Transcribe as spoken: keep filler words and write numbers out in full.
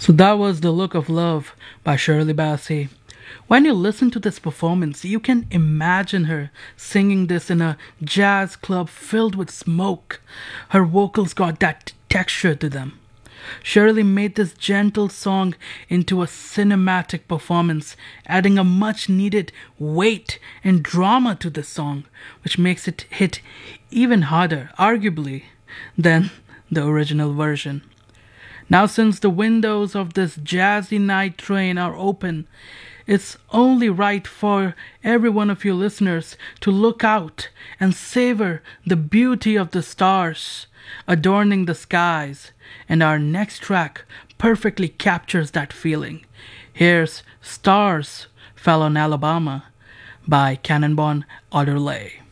So that was The Look of Love by Shirley Bassey. When you listen to this performance, you can imagine her singing this in a jazz club filled with smoke. Her vocals got that texture to them. Shirley made this gentle song into a cinematic performance, adding a much needed weight and drama to the song, which makes it hit even harder, arguably, than the original version. Now, since the windows of this jazzy night train are open, it's only right for every one of you listeners to look out and savor the beauty of the stars adorning the skies, and our next track perfectly captures that feeling. Here's Stars Fell on Alabama by Cannonball Adderley.